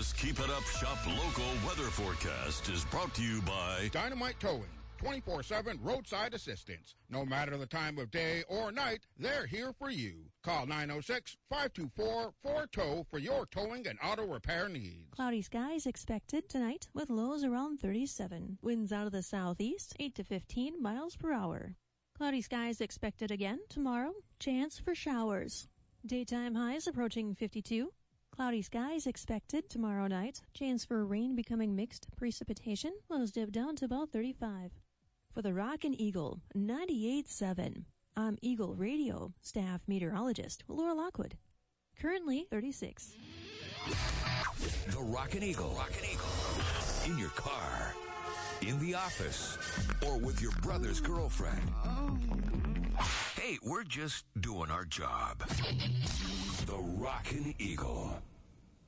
This Keep It Up Shop local weather forecast is brought to you by Dynamite Towing, 24/7 roadside assistance. No matter the time of day or night, they're here for you. Call 906-524-4TOW for your towing and auto repair needs. Cloudy skies expected tonight with lows around 37. Winds out of the southeast, 8 to 15 miles per hour. Cloudy skies expected again tomorrow. Chance for showers. Daytime highs approaching 52. Cloudy skies expected tomorrow night. Chance for rain becoming mixed precipitation. Lows dip down to about 35. For the Rockin' Eagle, 98.7. I'm Eagle Radio staff meteorologist Laura Lockwood. Currently 36. The Rockin' Eagle. Rockin' Eagle. In your car, in the office, or with your brother's girlfriend. Hey, we're just doing our job. The Rockin' Eagle.